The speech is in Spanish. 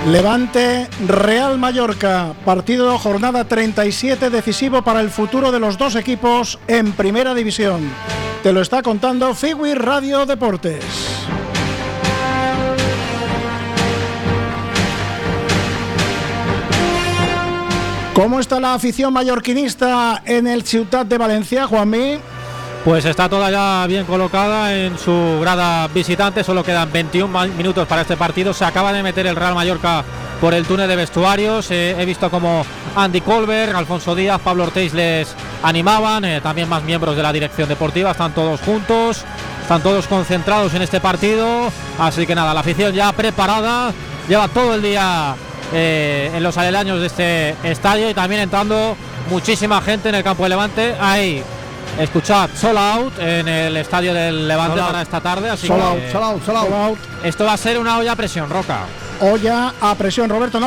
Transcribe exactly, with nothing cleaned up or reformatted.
Levante Real Mallorca, partido jornada treinta y siete, decisivo para el futuro de los dos equipos en Primera División. Te lo está contando Figui Radio Deportes. ¿Cómo está la afición mallorquinista en el Ciutat de Valencia, Juanmi? Pues está toda ya bien colocada en su grada visitante. Solo quedan veintiún minutos para este partido. Se acaba de meter el Real Mallorca por el túnel de vestuarios. Eh, he visto como Andy Colbert, Alfonso Díaz, Pablo Ortiz les animaban. Eh, también más miembros de la dirección deportiva. Están todos juntos. Están todos concentrados en este partido. Así que nada, la afición ya preparada. Lleva todo el día eh, en los aledaños de este estadio. Y también entrando muchísima gente en el campo de Levante. Ahí. Escuchad, Sold Out en el estadio del Levante para esta tarde. Así sold que out, sold out, sold out. Esto va a ser una olla a presión, Roca. Olla a presión, Roberto. No.